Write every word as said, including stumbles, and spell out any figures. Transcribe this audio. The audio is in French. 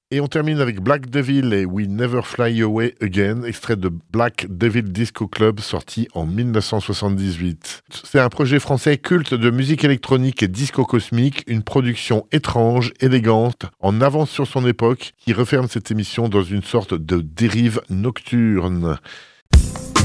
Et on termine avec Black Devil et We Never Fly Away Again, extrait de Black Devil Disco Club sorti en dix-neuf cent soixante-dix-huit. C'est un projet français culte de musique électronique et disco cosmique, une production étrange, élégante, en avance sur son époque, qui referme cette émission dans une sorte de dérive nocturne.